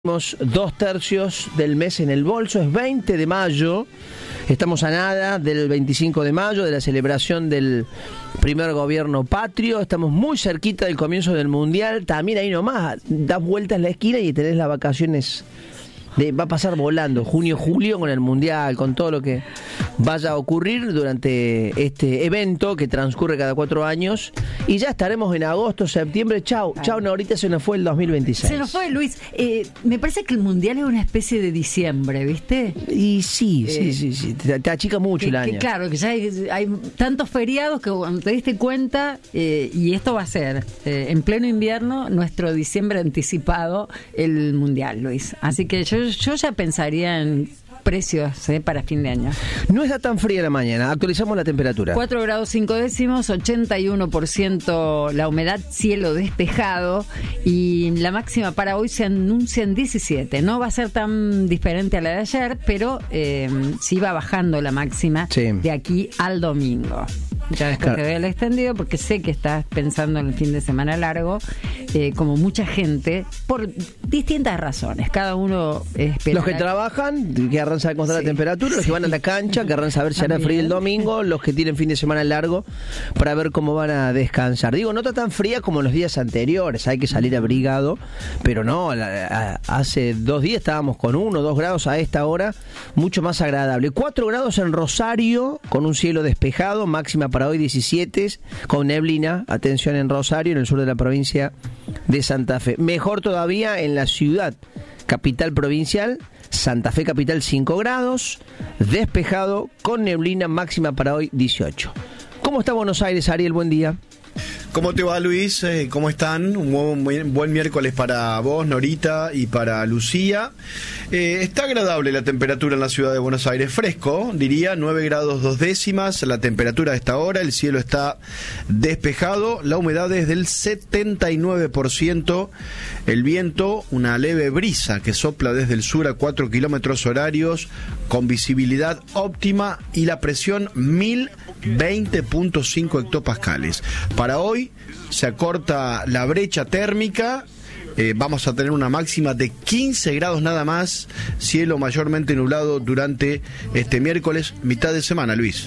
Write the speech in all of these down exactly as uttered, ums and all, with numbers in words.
Tenemos dos tercios del mes en el bolso, es veinte de mayo, estamos a nada del veinticinco de mayo, de la celebración del primer gobierno patrio, estamos muy cerquita del comienzo del mundial, también ahí nomás, das vueltas en la esquina y tenés las vacaciones, de, va a pasar volando, junio, julio con el mundial, con todo lo que vaya a ocurrir durante este evento que transcurre cada cuatro años y ya estaremos en agosto, septiembre, chau, chau, no, ahorita se nos fue el dos mil veintiséis. Se nos fue, Luis. Eh, me parece que el mundial es una especie de diciembre, ¿viste? Y sí, eh, sí, sí, sí, te, te achica mucho que, el año. Que, claro, que ya hay, hay tantos feriados que cuando te diste cuenta, eh, y esto va a ser eh, en pleno invierno, nuestro diciembre anticipado, el mundial, Luis. Así que yo, yo ya pensaría en precios eh, para fin de año. No está tan fría la mañana, actualizamos la temperatura. cuatro grados cinco décimos, ochenta y uno por ciento la humedad, cielo despejado y la máxima para hoy se anuncia en diecisiete. No va a ser tan diferente a la de ayer, pero eh, sí va bajando la máxima sí. de aquí al domingo. Ya después claro. te doy el extendido porque sé que estás pensando en el fin de semana largo, eh, como mucha gente, por distintas razones. Cada uno espera. Los que trabajan, que querrán saber cómo está sí. la temperatura, los que van a la cancha, querrán saber si hará frío el domingo, los que tienen fin de semana largo para ver cómo van a descansar. Digo, no está tan fría como los días anteriores, hay que salir abrigado, pero no, la, a, hace dos días estábamos con uno, dos grados a esta hora, mucho más agradable. Cuatro grados en Rosario, con un cielo despejado, máxima para hoy diecisiete, con neblina, atención en Rosario, en el sur de la provincia de Santa Fe. Mejor todavía en la ciudad, capital provincial, Santa Fe capital cinco grados, despejado, con neblina, máxima para hoy dieciocho. ¿Cómo está Buenos Aires, Ariel? Buen día. ¿Cómo te va, Luis? Eh, ¿Cómo están? Un buen, buen miércoles para vos, Norita, y para Lucía. Eh, está agradable la temperatura en la ciudad de Buenos Aires, fresco, diría, nueve grados dos décimas, la temperatura a esta hora, el cielo está despejado, la humedad es del setenta y nueve por ciento, el viento, una leve brisa que sopla desde el sur a cuatro kilómetros horarios, con visibilidad óptima y la presión mil veinte punto cinco hectopascales. Para hoy se acorta la brecha térmica, eh, vamos a tener una máxima de quince grados nada más, cielo mayormente nublado durante este miércoles, mitad de semana, Luis.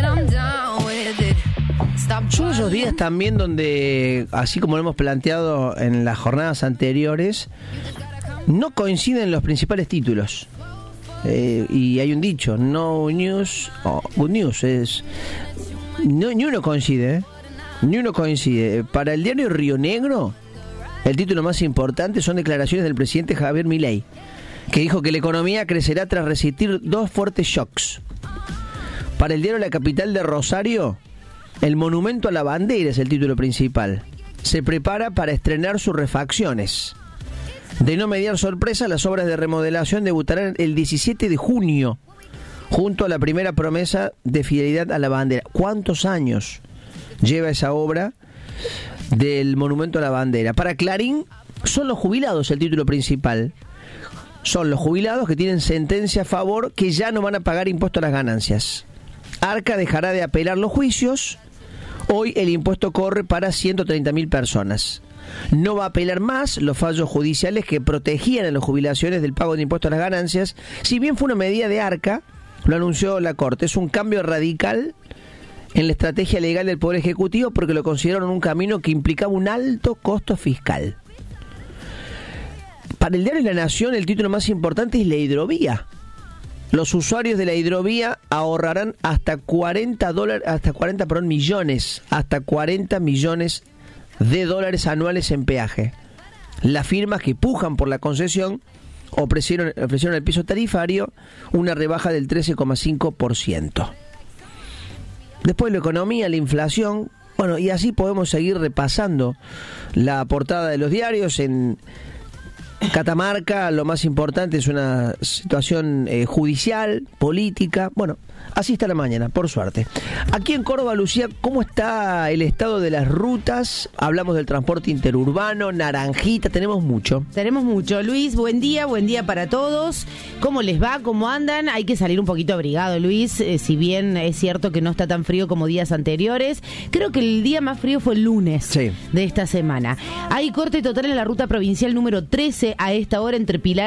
Son esos días también donde, así como lo hemos planteado en las jornadas anteriores, no coinciden los principales títulos. Eh, y hay un dicho, no news o oh, good news, es no, ni uno coincide, ¿eh? Ni uno coincide. Para el diario Río Negro, el título más importante son declaraciones del presidente Javier Milei, que dijo que la economía crecerá tras resistir dos fuertes shocks. Para el diario La Capital de Rosario, el monumento a la bandera es el título principal. Se prepara para estrenar sus refacciones. De no mediar sorpresa, las obras de remodelación debutarán el diecisiete de junio, junto a la primera promesa de fidelidad a la bandera. ¿Cuántos años lleva esa obra del monumento a la bandera? Para Clarín, son los jubilados el título principal. Son los jubilados que tienen sentencia a favor que ya no van a pagar impuesto a las ganancias. Arca dejará de apelar los juicios. Hoy el impuesto corre para ciento treinta mil personas. No va a apelar más los fallos judiciales que protegían a las jubilaciones del pago de impuestos a las ganancias. Si bien fue una medida de Arca, lo anunció la Corte. Es un cambio radical en la estrategia legal del Poder Ejecutivo porque lo consideraron un camino que implicaba un alto costo fiscal. Para el diario La Nación, el título más importante es la hidrovía. Los usuarios de la hidrovía ahorrarán hasta cuarenta dólares, hasta cuarenta perdón, millones, hasta cuarenta millones de dólares anuales en peaje. Las firmas que pujan por la concesión ofrecieron, ofrecieron al piso tarifario una rebaja del trece coma cinco por ciento. Después la economía, la inflación, bueno, y así podemos seguir repasando la portada de los diarios. En Catamarca lo más importante es una situación eh, judicial, política, bueno, así está la mañana, por suerte. Aquí en Córdoba, Lucía, ¿cómo está el estado de las rutas? Hablamos del transporte interurbano, naranjita, tenemos mucho. Tenemos mucho. Luis, buen día, buen día para todos. ¿Cómo les va? ¿Cómo andan? Hay que salir un poquito abrigado, Luis, eh, si bien es cierto que no está tan frío como días anteriores. Creo que el día más frío fue el lunes sí. de esta semana. Hay corte total en la ruta provincial número trece dice a esta hora entre Pilar